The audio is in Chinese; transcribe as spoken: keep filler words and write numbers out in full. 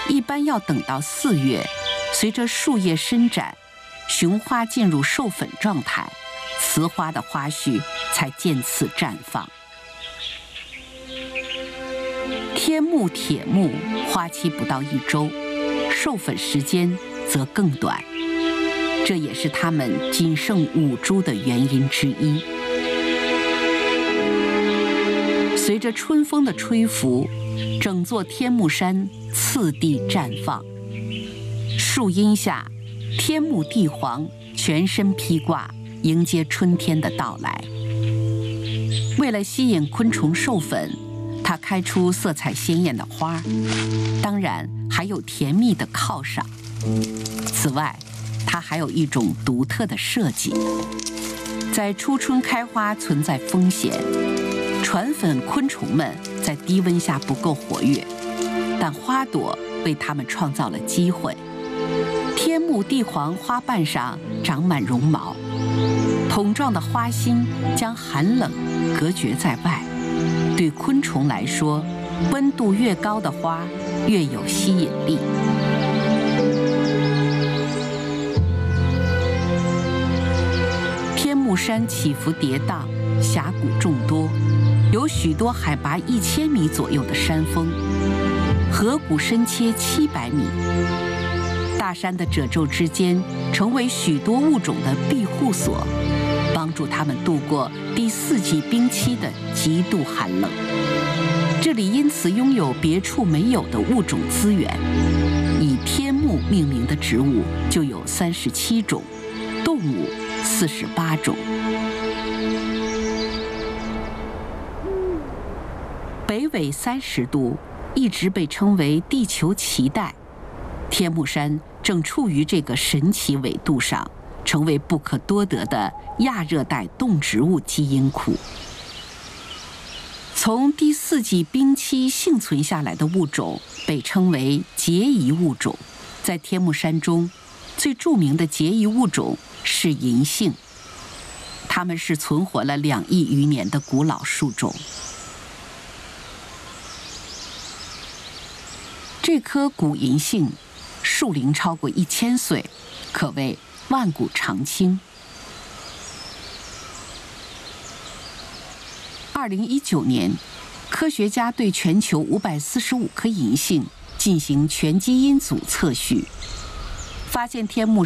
一般要等到四月，随着树叶伸展，雄花进入授粉状态，雌花的花序才渐次绽放。天目、铁目花期不到一周，授粉时间则更短，这也是它们仅剩五株的原因之一。随着春风的吹拂，整座天目山次第绽放。树荫下，天目地黄全身披挂，迎接春天的到来。为了吸引昆虫授粉，它开出色彩鲜艳的花，当然还有甜蜜的犒赏。此外，它还有一种独特的设计。在初春开花存在风险，传粉昆虫们在低温下不够活跃，但花朵为它们创造了机会。天目地黄花瓣上长满绒毛，筒状的花心将寒冷隔绝在外。对昆虫来说，温度越高的花越有吸引力。天目山起伏跌宕，峡谷众多，有许多海拔一千米左右的山峰，河谷深切七百米。大山的褶皱之间，成为许多物种的庇护所，帮助它们度过第四纪冰期的极度寒冷。这里因此拥有别处没有的物种资源，以天目命名的植物就有三十七种，动物四十八种。北纬三十度，一直被称为地球脐带。天目山正处于这个神奇纬度上，成为不可多得的亚热带动植物基因库。从第四纪冰期幸存下来的物种被称为孑遗物种。在天目山中，最著名的孑遗物种是银杏，它们是存活了两亿余年的古老树种。这棵古银杏树龄超过一千岁，可谓万古长青。二零一九年，科学家对全球五百四十五棵银杏进行全基因组测序，发现天目